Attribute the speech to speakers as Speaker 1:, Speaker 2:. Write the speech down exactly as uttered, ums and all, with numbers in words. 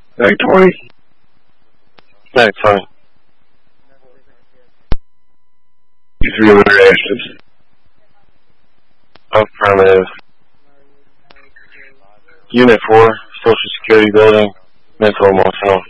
Speaker 1: Back twenty.
Speaker 2: Back twenty.
Speaker 1: You three other actions.
Speaker 2: Affirmative. Unit four, Social Security Building, mental emotional.